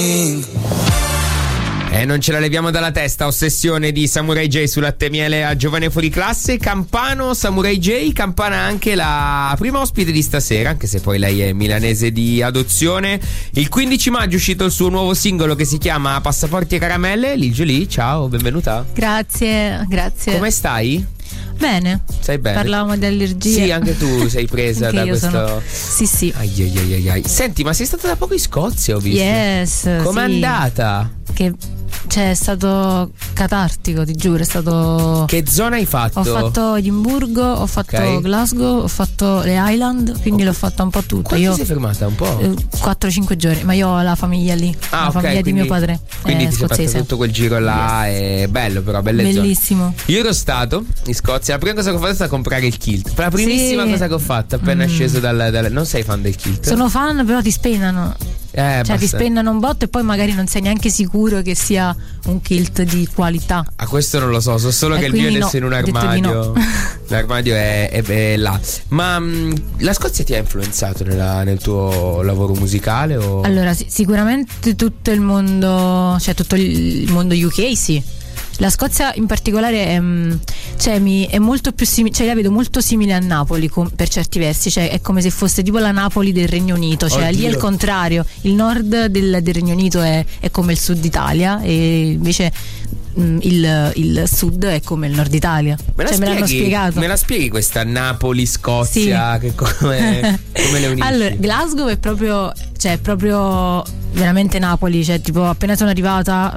E non ce la leviamo dalla testa, ossessione di Samurai J su Latte e Miele a Giovane Fuori Classe. Campano, Samurai J, Campana anche la prima ospite di stasera, anche se poi lei è milanese di adozione. Il 15 maggio è uscito il suo nuovo singolo che si chiama Passaporti e Caramelle. Lil Jolie, ciao, benvenuta. Grazie. Come stai? Bene. Stai bene? Parlavamo di allergie. Sì, anche tu sei presa da questo. Sì. Ai. Senti, ma sei stata da poco in Scozia, ho visto. Yes. Com'è andata? È stato catartico, ti giuro, è stato. Che zona hai fatto? Ho fatto Edimburgo, ho fatto Glasgow, ho fatto le Highland, quindi l'ho fatta un po' tutta. Quanto sei fermata? Un po'? 4-5 giorni, ma io ho la famiglia lì, la famiglia di mio padre. Quindi ti sei scozzese. fatto tutto quel giro là, è bello però, bellissimo. Zone. Io ero stato in Scozia, la prima cosa che ho fatto è stata comprare il kilt. La primissima cosa che ho fatto appena sceso dal. Non sei fan del kilt? Sono fan, però ti spennano. Ti spennano un botto e poi magari non sei neanche sicuro che sia un kilt di qualità. Questo non lo so solo che il mio è adesso in un armadio. L'armadio è là. Ma la Scozia ti ha influenzato nel tuo lavoro musicale? O? Allora sicuramente tutto il mondo, tutto il mondo UK, sì. La Scozia in particolare è molto più simile, la vedo molto simile a Napoli per certi versi, è come se fosse tipo la Napoli del Regno Unito, lì è il contrario, il nord del Regno Unito è come il sud Italia e invece il sud è come il nord Italia. Me l'hanno spiegato. Me la spieghi questa Napoli-Scozia? Sì. Che come le unisci? Allora, Glasgow è proprio veramente Napoli, tipo appena sono arrivata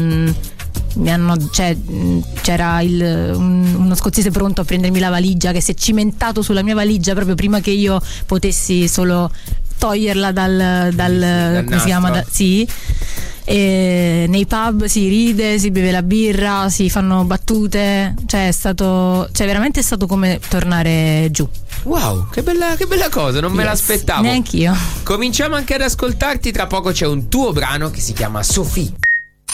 c'era uno scozzese pronto a prendermi la valigia, che si è cimentato sulla mia valigia proprio prima che io potessi solo toglierla dal come si chiama? Sì. E nei pub si ride, si beve la birra, si fanno battute, veramente è stato come tornare giù. Wow, che bella cosa, non me l'aspettavo. Neanch'io. Cominciamo anche ad ascoltarti, tra poco c'è un tuo brano che si chiama Sophie.